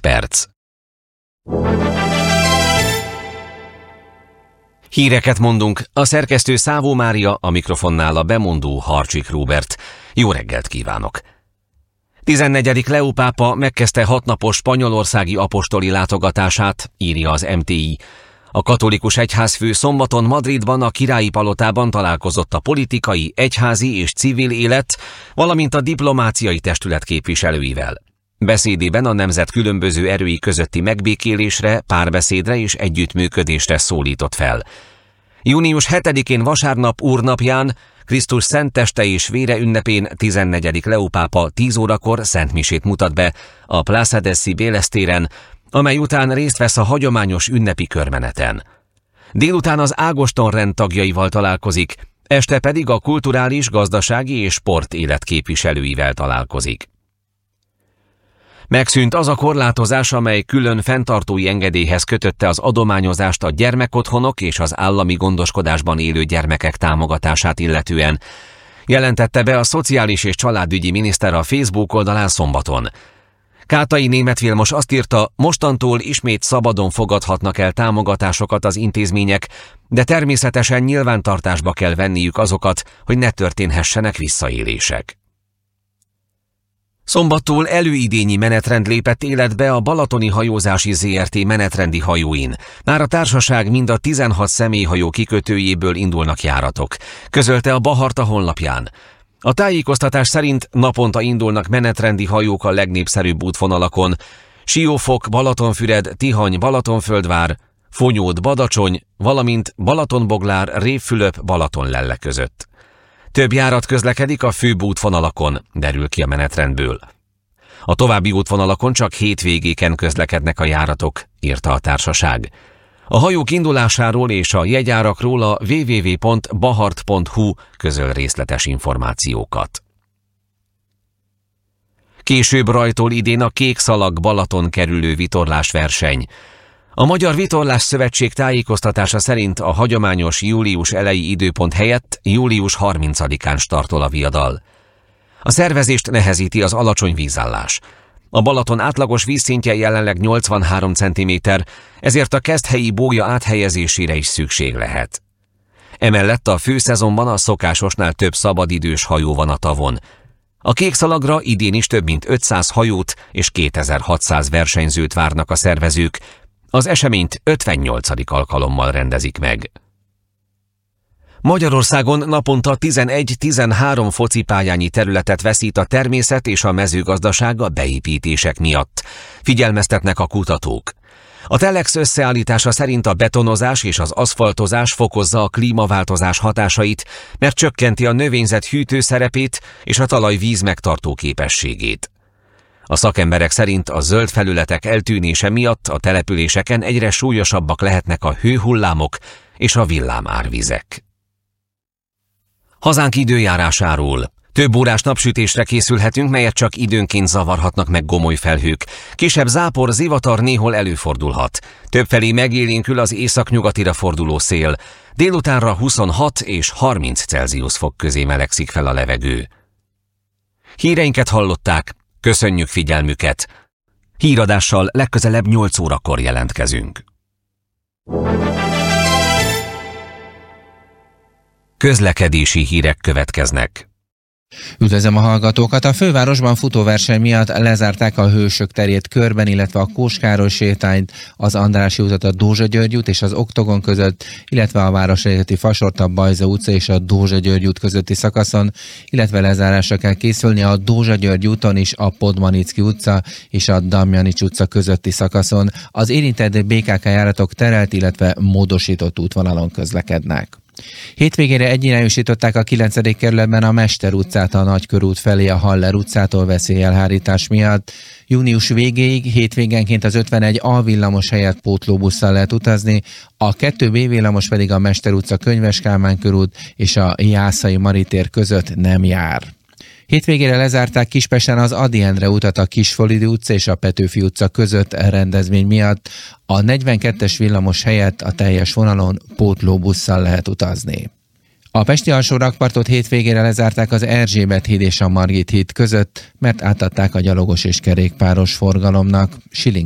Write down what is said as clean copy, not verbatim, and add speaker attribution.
Speaker 1: perc. Híreket mondunk, a szerkesztő Szávó Mária, a mikrofonnál a bemondó Harcsik Róbert. Jó reggelt kívánok! 14. Leó pápa megkezdte 6 napos spanyolországi apostoli látogatását, írja az MTI. A katolikus egyházfő szombaton Madridban a Királyi Palotában találkozott a politikai, egyházi és civil élet, valamint a diplomáciai testület képviselőivel. Beszédében a nemzet különböző erői közötti megbékélésre, párbeszédre és együttműködésre szólított fel. Június 7-én vasárnap úrnapján, Krisztus szent teste és vére ünnepén 14. Leó pápa 10 órakor szentmisét mutat be a Plaza de Cibeles téren, amely után részt vesz a hagyományos ünnepi körmeneten. Délután az Ágoston rend tagjaival találkozik, este pedig a kulturális, gazdasági és sport élet képviselőivel találkozik. Megszűnt az a korlátozás, amely külön fenntartói engedélyhez kötötte az adományozást a gyermekotthonok és az állami gondoskodásban élő gyermekek támogatását illetően, jelentette be a Szociális és Családügyi Miniszter a Facebook oldalán szombaton. Kátai Németh Vilmos azt írta, mostantól ismét szabadon fogadhatnak el támogatásokat az intézmények, de természetesen nyilvántartásba kell venniük azokat, hogy ne történhessenek visszaélések. Szombattól előidényi menetrend lépett életbe a Balatoni Hajózási Zrt. Menetrendi hajóin. Már a társaság mind a 16 személyhajó kikötőjéből indulnak járatok, közölte a Baharta honlapján. A tájékoztatás szerint naponta indulnak menetrendi hajók a legnépszerűbb útvonalakon: Siófok, Balatonfüred, Tihany, Balatonföldvár, Fonyód, Badacsony, valamint Balatonboglár, Révfülöp, Balatonlelle között. Több járat közlekedik a főbb útvonalakon, derül ki a menetrendből. A további útvonalakon csak hétvégéken közlekednek a járatok, írta a társaság. A hajók indulásáról és a jegyárakról a www.bahart.hu közöl részletes információkat. Később rajtol idén a Kék Szalag Balaton kerülő vitorlásverseny. A Magyar Vitorlás Szövetség tájékoztatása szerint a hagyományos július elejé időpont helyett július 30-án startol a viadal. A szervezést nehezíti az alacsony vízállás. A Balaton átlagos vízszintje jelenleg 83 cm, ezért a keszthelyi bója áthelyezésére is szükség lehet. Emellett a főszezonban a szokásosnál több szabadidős hajó van a tavon. A Kék Szalagra idén is több mint 500 hajót és 2600 versenyzőt várnak a szervezők. Az eseményt 58. alkalommal rendezik meg. Magyarországon naponta 11-13 focipályányi területet veszít a természet és a mezőgazdaság a beépítések miatt, figyelmeztetnek a kutatók. A Telex összeállítása szerint a betonozás és az aszfaltozás fokozza a klímaváltozás hatásait, mert csökkenti a növényzet hűtőszerepét és a talaj víz megtartó képességét. A szakemberek szerint a zöld felületek eltűnése miatt a településeken egyre súlyosabbak lehetnek a hőhullámok és a villámárvizek. Hazánk időjárásáról. Több órás napsütésre készülhetünk, melyet csak időnként zavarhatnak meg gomoly felhők. Kisebb zápor, zivatar néhol előfordulhat. Többfelé megélénkül az északnyugatira forduló szél. Délutánra 26 és 30 Celsius fok közé melegszik fel a levegő. Híreinket hallották. Köszönjük figyelmüket! Híradással legközelebb 8 órakor jelentkezünk. Közlekedési hírek következnek.
Speaker 2: Üdvözlöm a hallgatókat! A fővárosban futóverseny miatt lezárták a Hősök terét körben, illetve a Kós-Károly sétányt, az Andrássy utat, a Dózsa-György út és az Oktogon között, illetve a Városligeti Fasort, a Bajza utca és a Dózsa-György út közötti szakaszon, illetve lezárásra kell készülni a Dózsa-György úton is a Podmanicki utca és a Damjanics utca közötti szakaszon. Az érintett BKK járatok terelt, illetve módosított útvonalon közlekednek. Hétvégére egyirányosították a 9. kerületben a Mester utcát a Nagykörút felé a Haller utcától veszélyelhárítás miatt. Június végéig hétvégenként az 51 A villamos helyett pótlóbusszal lehet utazni, a 2B villamos pedig a Mester utca, Könyves Kálmán körút és a Jászai Maritér között nem jár. Hétvégére lezárták Kispesten az Ady Endre utat a Kisfolidi utca és a Petőfi utca között rendezvény miatt. A 42-es villamos helyett a teljes vonalon pótlóbusszal lehet utazni. A pesti alsórakpartot hétvégére lezárták az Erzsébet híd és a Margit híd között, mert átadták a gyalogos és kerékpáros forgalomnak.